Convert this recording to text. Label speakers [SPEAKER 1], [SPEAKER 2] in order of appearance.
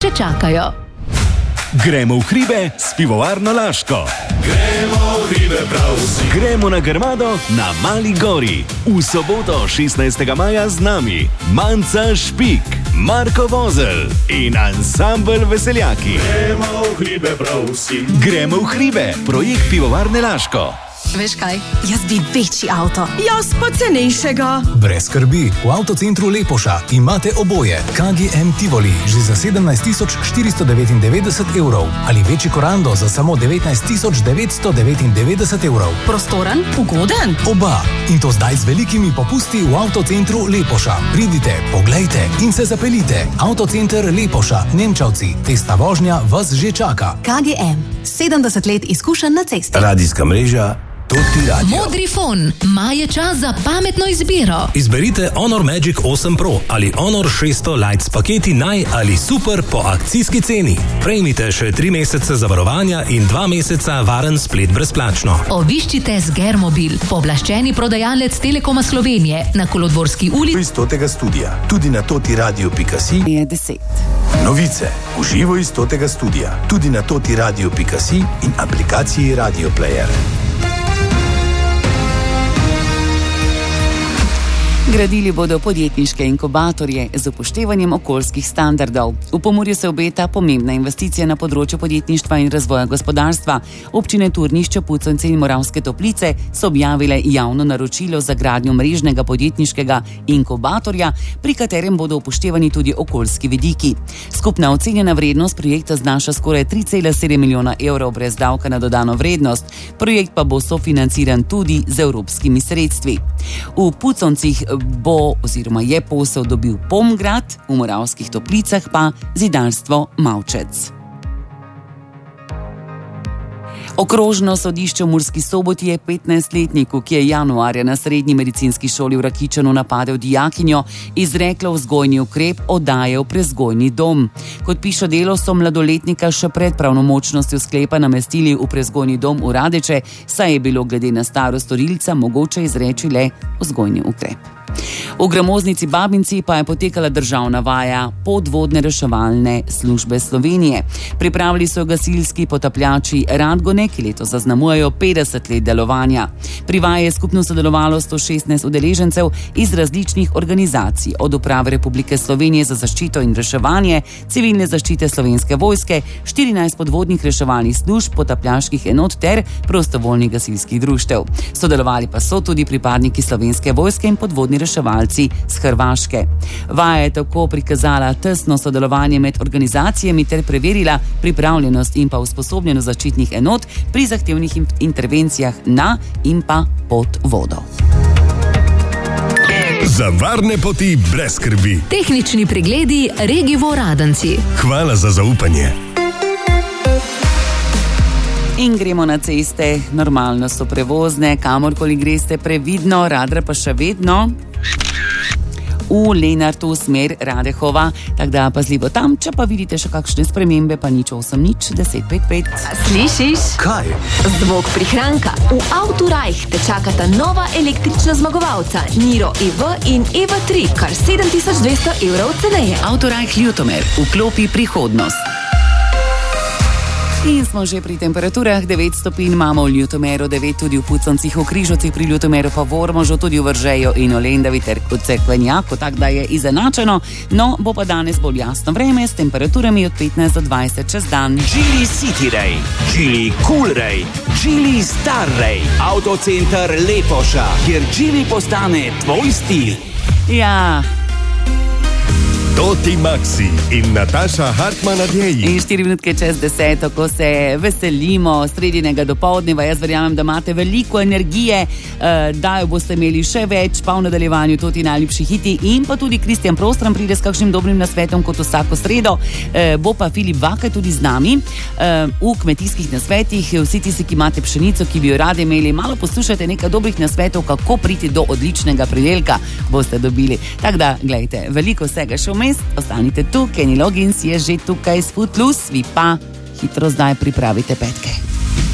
[SPEAKER 1] še čakajo.
[SPEAKER 2] Gremo v hribe s pivovarno Laško.
[SPEAKER 3] Gremo v hribe prav vsi.
[SPEAKER 2] Gremo na Grmado na Mali gori. V soboto 16. maja z nami Manca Špik, Marko Vozelj in ansambel Veseljaki.
[SPEAKER 3] Gremo v hribe prav vsi.
[SPEAKER 2] Gremo v hribe, projekt pivovarne Laško.
[SPEAKER 4] Veš kaj, jaz bi večji avto.
[SPEAKER 5] Jaz pa cenejšega.
[SPEAKER 6] Brez skrbi, v avtocentru Lepoša imate oboje. KGM Tivoli že za 17.499 evrov ali večji Korando za samo 19.999 evrov.
[SPEAKER 4] Prostoren, ugoden?
[SPEAKER 6] Oba. In to zdaj z velikimi popusti v avtocentru Lepoša. Pridite, poglejte in se zapeljite. Avtocenter Lepoša, Nemčevci. Testa vožnja vas že čaka.
[SPEAKER 4] KGM, 70 let izkušenj na cesti.
[SPEAKER 7] Radijska mreža Toti Radio.
[SPEAKER 1] Modri fon, maj je čas za pametno izbiro.
[SPEAKER 8] Izberite Honor Magic 8 Pro ali Honor 600 Lite s paketi naj ali super po akcijski ceni. Prejmite še 3 mesece zavarovanja in 2 meseca varen splet brezplačno.
[SPEAKER 1] Obiščite Sgermobil, pooblaščeni prodajalec Telekoma Slovenije na Kolodvorski ulici.
[SPEAKER 7] Iz Totega studia, tudi na totiradio.si
[SPEAKER 4] Je 10.
[SPEAKER 7] Novice v živo iz Totega studia, tudi na totiradio.si in aplikaciji Radio Player.
[SPEAKER 9] Gradili bodo podjetniške inkubatorje z upoštevanjem okoljskih standardov. V Pomurju se obeta pomembna investicija na področju podjetništva in razvoja gospodarstva. Občine Turnišče, Puconce in Moravske Toplice so objavile javno naročilo za gradnjo mrežnega podjetniškega inkubatorja, pri katerem bodo upoštevani tudi okoljski vidiki. Skupna ocenjena vrednost projekta znaša skoraj 3,7 milijona evrov brez davka na dodano vrednost. Projekt pa bo sofinanciran tudi z evropskimi sredstvi. V Puconcih bo oziroma je posel dobil Pomgrad, v Moravskih Toplicah pa Zidarstvo Mavčec. Okrožno sodišče v Murski Soboti je 15-letniku, ki je januarja na srednji medicinski šoli v Rakičanu napadel dijakinjo, izreklo vzgojni ukrep oddaje v prezgojni dom. Kot piše Delo, so mladoletnika še pred pravnomočnostjo sklepa namestili v prezgojni dom v Radeče, saj je bilo glede na starost storilca mogoče izreči le vzgojni ukrep. V Gramoznici Babinci pa je potekala državna vaja podvodne reševalne službe Slovenije. Pripravili so gasilski potapljači Radgone, ki letos zaznamujejo 50 let delovanja. Pri vaji je skupno sodelovalo 116 udeležencev iz različnih organizacij, od Uprave Republike Slovenije za zaščito in reševanje, Civilne zaščite Slovenske vojske, 14 podvodnih reševalnih služb, potapljaških enot ter prostovoljnih gasilskih društev. Sodelovali pa so tudi pripadniki Slovenske vojske in podvodni reševalci z Hrvaške. Vaja je tako prikazala tesno sodelovanje med organizacijami ter preverila pripravljenost in pa usposobljenost zaščitnih enot pri zahtevnih intervencijah na in pa pod vodo.
[SPEAKER 3] Za varne poti brez skrbi.
[SPEAKER 1] Tehnični pregledi Regivo Radenci.
[SPEAKER 3] Hvala za zaupanje.
[SPEAKER 9] In gremo na ceste, normalno so prevozne, kamorkoli greste previdno, radar pa še vedno v Lenartu, smer Radehova, tako da pazljivo tam, če pa vidite še kakšne spremembe, pa nič 8 10 5 5.
[SPEAKER 1] Slišiš?
[SPEAKER 7] Kaj?
[SPEAKER 1] Zvok prihranka. V Autorajh te čakata nova električna zmagovalca Niro EV in EV3, kar 7200 evrov ceneje.
[SPEAKER 9] Autorajh Ljutomer, vklopi prihodnost. In smo že pri temperaturah, 9 stopinj imamo v Ljutomeru, 9 tudi v Puconcih, v Križocih, pri Ljutomeru pa v Ormožu, tudi v Vržeju in v Lendavi ter v Cerkvenjaku, tako da je izenačeno. No, bo pa danes bolj jasno vreme s temperaturami od 15 do 20 čez dan.
[SPEAKER 2] Geely City Ray, Geely Cool Ray, Geely Star Ray, Avtocenter Lepoša, kjer Geely postane tvoj stil.
[SPEAKER 9] Ja,
[SPEAKER 3] Toti Maxi in Nataša Hartman nadjeji.
[SPEAKER 9] in 4 minutke čez 10, ko se veselimo sredinega dopoldneva. Jaz verjamem, da imate veliko energije, da jo boste imeli še več, pa v nadaljevanju Toti najljubši hiti in pa tudi Kristjan Prostran pride s kakšnim dobrim nasvetom kot vsako sredo. Bo pa Filip Vakaj tudi z nami v kmetijskih nasvetih. Vsi tisti, ki imate pšenico, ki bi jo radi imeli, malo poslušajte nekaj dobrih nasvetov, kako priti do odličnega pridelka, boste dobili. Tako da, gledajte, veliko vsega še vmes. Ostanite tu, Kenny Loggins je že tukaj s Footloose, vi pa hitro zdaj pripravite petke.